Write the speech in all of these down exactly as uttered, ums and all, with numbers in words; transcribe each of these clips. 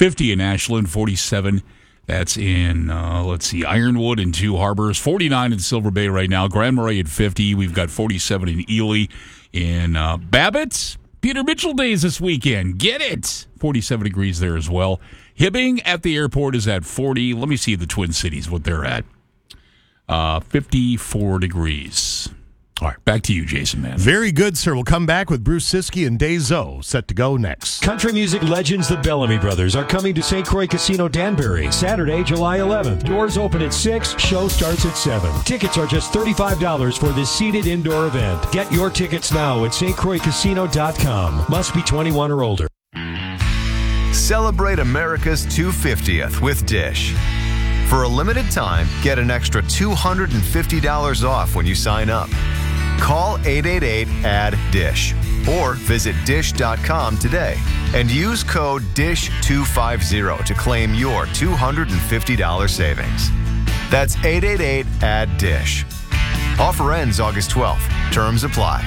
fifty in Ashland, forty-seven. That's in, uh, let's see, Ironwood and Two Harbors. forty-nine in Silver Bay right now. Grand Marais at fifty. We've got forty-seven in Ely. In uh, Babbitt, Peter Mitchell days this weekend. Get it! forty-seven degrees there as well. Hibbing at the airport is at forty. Let me see the Twin Cities, what they're at. Uh, fifty-four degrees. All right, back to you, Jason, man. Very good, sir. We'll come back with Bruce Siskey and Dezo set to go next. Country music legends the Bellamy Brothers are coming to Saint Croix Casino Danbury Saturday, July eleventh. Doors open at six, show starts at seven. Tickets are just thirty-five dollars for this seated indoor event. Get your tickets now at st croix casino dot com. Must be twenty-one or older. Celebrate America's two hundred fiftieth with Dish. For a limited time, get an extra two hundred fifty dollars off when you sign up. Call eight eight eight, A D D I S H or visit dish dot com today and use code D I S H two fifty to claim your two hundred fifty dollars savings. That's eight eight eight, A D D I S H. Offer ends August twelfth. Terms apply.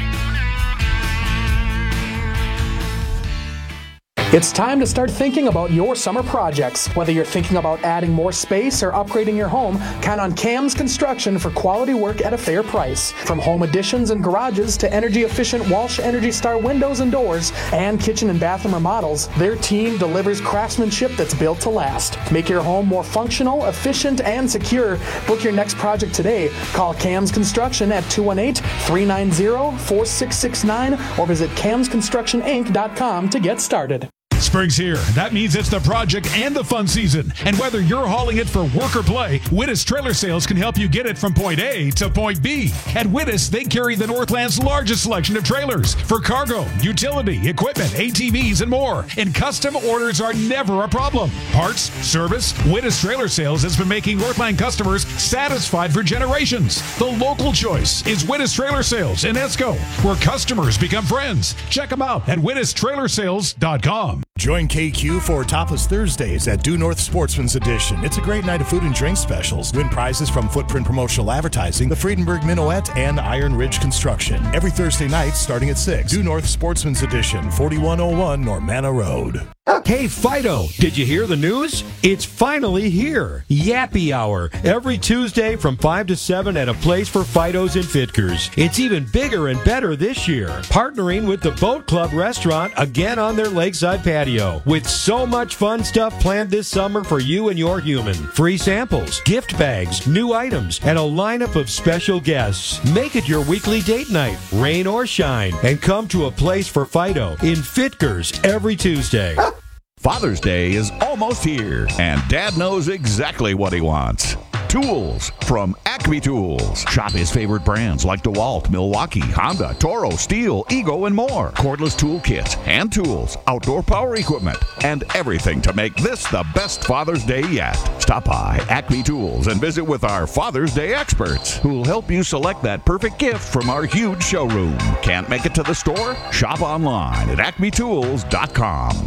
It's time to start thinking about your summer projects. Whether you're thinking about adding more space or upgrading your home, count on C A Ms Construction for quality work at a fair price. From home additions and garages to energy-efficient Walsh Energy Star windows and doors and kitchen and bathroom remodels, their team delivers craftsmanship that's built to last. Make your home more functional, efficient, and secure. Book your next project today. Call C A Ms Construction at two one eight, three nine zero, four six six nine or visit cams construction inc dot com to get started. Spring's here. That means it's the project and the fun season. And whether you're hauling it for work or play, Wittis Trailer Sales can help you get it from point A to point B. At Wittis, they carry the Northland's largest selection of trailers for cargo, utility, equipment, A T Vs, and more. And custom orders are never a problem. Parts, service, Wittis Trailer Sales has been making Northland customers satisfied for generations. The local choice is Wittis Trailer Sales in Esco, where customers become friends. Check them out at wittis trailer sales dot com. Join K Q for Topless Thursdays at Due North Sportsman's Edition. It's a great night of food and drink specials. Win prizes from Footprint Promotional Advertising, the Friedenberg Minuet, and Iron Ridge Construction. Every Thursday night starting at six. Due North Sportsman's Edition, forty-one oh one Normanna Road. Hey, Fido, did you hear the news? It's finally here. Yappy Hour, every Tuesday from five to seven at a place for Fidos and Fitkers. It's even bigger and better this year. Partnering with the Boat Club restaurant again on their lakeside patio. With so much fun stuff planned this summer for you and your human. Free samples, gift bags, new items, and a lineup of special guests. Make it your weekly date night, rain or shine, and come to a place for Fido in Fitkers every Tuesday. Father's Day is almost here, and Dad knows exactly what he wants. Tools from Acme Tools. Shop his favorite brands like DeWalt, Milwaukee, Honda, Toro, Steel, Ego, and more. Cordless tool kits, hand tools, outdoor power equipment, and everything to make this the best Father's Day yet. Stop by Acme Tools and visit with our Father's Day experts who'll help you select that perfect gift from our huge showroom. Can't make it to the store? Shop online at acme tools dot com.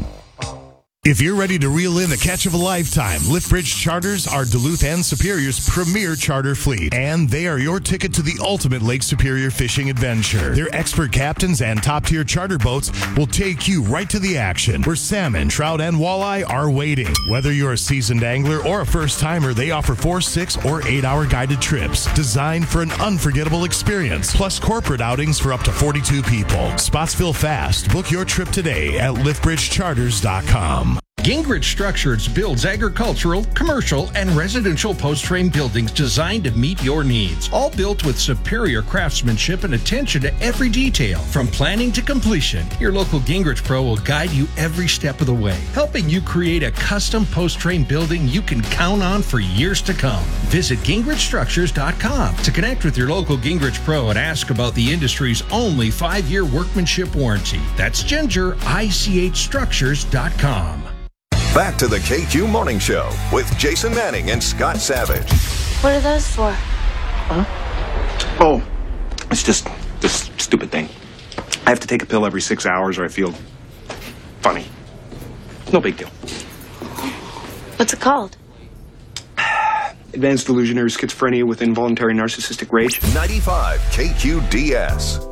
If you're ready to reel in the catch of a lifetime, Liftbridge Charters are Duluth and Superior's premier charter fleet, and they are your ticket to the ultimate Lake Superior fishing adventure. Their expert captains and top-tier charter boats will take you right to the action, where salmon, trout, and walleye are waiting. Whether you're a seasoned angler or a first-timer, they offer four, six, or eight-hour guided trips designed for an unforgettable experience, plus corporate outings for up to forty-two people. Spots fill fast. Book your trip today at liftbridge charters dot com. Gingrich Structures builds agricultural, commercial, and residential post-frame buildings designed to meet your needs. All built with superior craftsmanship and attention to every detail. From planning to completion, your local Gingrich Pro will guide you every step of the way, helping you create a custom post-frame building you can count on for years to come. Visit gingrich structures dot com to connect with your local Gingrich Pro and ask about the industry's only five-year workmanship warranty. That's ginger I C H structures dot com. Back to the K Q Morning Show with Jason Manning and Scott Savage. What are those for? Huh? Oh, it's just this stupid thing. I have to take a pill every six hours or I feel funny. No big deal. What's it called? Advanced Delusionary Schizophrenia with Involuntary Narcissistic Rage. ninety-five K Q D S.